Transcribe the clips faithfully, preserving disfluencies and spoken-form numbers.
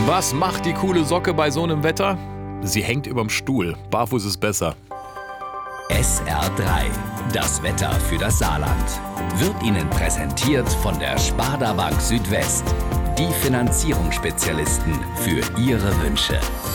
Was macht die coole Socke bei so einem Wetter? Sie hängt überm Stuhl. Barfuß ist besser. S R drei, das Wetter für das Saarland, wird Ihnen präsentiert von der Sparda Bank Südwest. Die Finanzierungsspezialisten für Ihre Wünsche.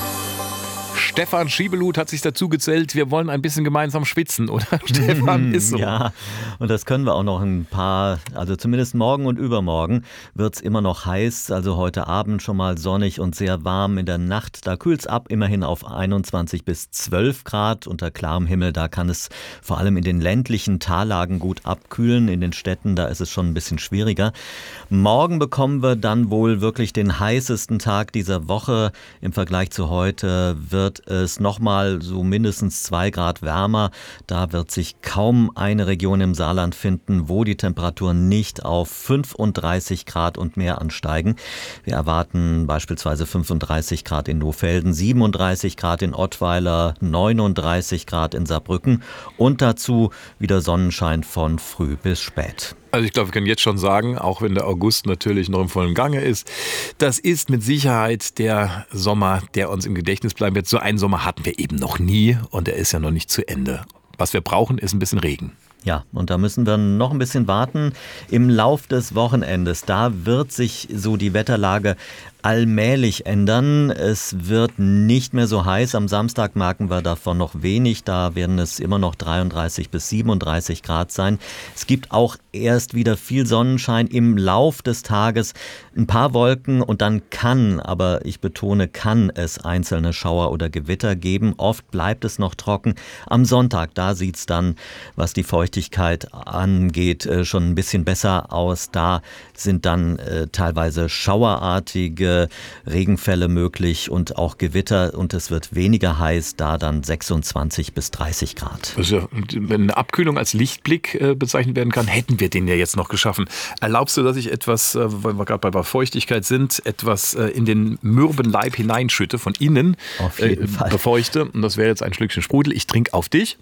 Stefan Schiebelhut hat sich dazu gezählt, wir wollen ein bisschen gemeinsam schwitzen, oder? Stefan, ist so. Ja, und das können wir auch noch ein paar, also zumindest morgen und übermorgen wird es immer noch heiß, also heute Abend schon mal sonnig und sehr warm. In der Nacht, da kühlt es ab, immerhin auf einundzwanzig bis zwölf Grad unter klarem Himmel. Da kann es vor allem in den ländlichen Tallagen gut abkühlen, in den Städten, da ist es schon ein bisschen schwieriger. Morgen bekommen wir dann wohl wirklich den heißesten Tag dieser Woche. Im Vergleich zu heute wird es nochmal so mindestens zwei Grad wärmer. Da wird sich kaum eine Region im Saarland finden, wo die Temperaturen nicht auf fünfunddreißig Grad und mehr ansteigen. Wir erwarten beispielsweise fünfunddreißig Grad in Lohfelden, siebenunddreißig Grad in Ottweiler, neununddreißig Grad in Saarbrücken und dazu wieder Sonnenschein von früh bis spät. Also ich glaube, wir können jetzt schon sagen, auch wenn der August natürlich noch im vollen Gange ist, das ist mit Sicherheit der Sommer, der uns im Gedächtnis bleiben wird. So einen Sommer hatten wir eben noch nie und er ist ja noch nicht zu Ende. Was wir brauchen, ist ein bisschen Regen. Ja, und da müssen wir noch ein bisschen warten. Im Lauf des Wochenendes, da wird sich so die Wetterlage allmählich ändern. Es wird nicht mehr so heiß. Am Samstag merken wir davon noch wenig. Da werden es immer noch dreiunddreißig bis siebenunddreißig Grad sein. Es gibt auch erst wieder viel Sonnenschein im Lauf des Tages. Ein paar Wolken und dann kann, aber ich betone, kann es einzelne Schauer oder Gewitter geben. Oft bleibt es noch trocken. Am Sonntag, da sieht es dann, was die Feuchtigkeit angeht, schon ein bisschen besser aus. Da sind dann äh, teilweise schauerartige Regenfälle möglich und auch Gewitter und es wird weniger heiß, da dann sechsundzwanzig bis dreißig Grad. Also, wenn eine Abkühlung als Lichtblick äh, bezeichnet werden kann, hätten wir den ja jetzt noch geschaffen. Erlaubst du, dass ich etwas, äh, weil wir gerade bei Feuchtigkeit sind, etwas äh, in den mürben Leib hineinschütte, von innen Auf jeden äh, Fall. befeuchte? Und das wäre jetzt ein Schlückchen Sprudel. Ich trinke auf dich.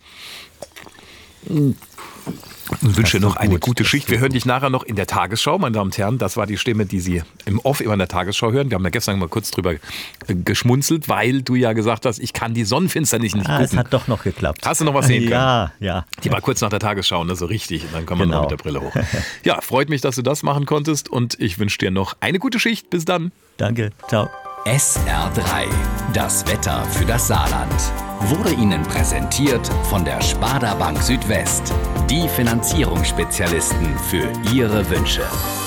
Und wünsche dir noch eine gute Schicht. Wir hören dich nachher noch in der Tagesschau, meine Damen und Herren. Das war die Stimme, die Sie im Off immer in der Tagesschau hören. Wir haben ja gestern mal kurz drüber geschmunzelt, weil du ja gesagt hast, ich kann die Sonnenfinsternis nicht ah, gucken. Es hat doch noch geklappt. Hast du noch was sehen können? Ja, ja. Die war kurz nach der Tagesschau, ne, so richtig. Und dann kommen wir Genau. noch mit der Brille hoch. Ja, freut mich, dass du das machen konntest. Und ich wünsche dir noch eine gute Schicht. Bis dann. Danke, ciao. S R drei, das Wetter für das Saarland, wurde Ihnen präsentiert von der Sparda Bank Südwest. Die Finanzierungsspezialisten für Ihre Wünsche.